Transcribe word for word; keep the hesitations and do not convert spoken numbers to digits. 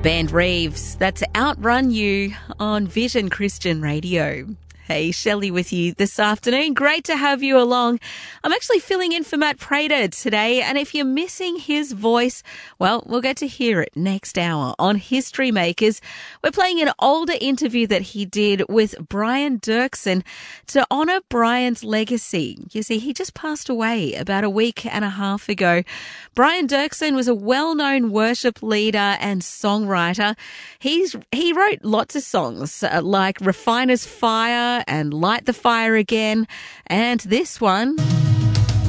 Band Reeves, that's Outrun You on Vision Christian Radio. Hey, Shelley with you this afternoon. Great to have you along. I'm actually filling in for Matt Prater today, and if you're missing his voice, well, we'll get to hear it next hour on History Makers. We're playing an older interview that he did with Brian Doerksen to honour Brian's legacy. You see, he just passed away about a week and a half ago. Brian Doerksen was a well-known worship leader and songwriter. He's he wrote lots of songs uh, like Refiner's Fire and Light the Fire Again, and this one.